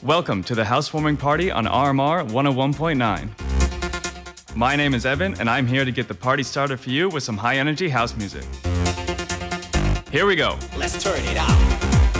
Welcome to the housewarming party on RMR 101.9. My name is Evan, and I'm here to get the party started for you with some high-energy house music. Here we go. Let's turn it out.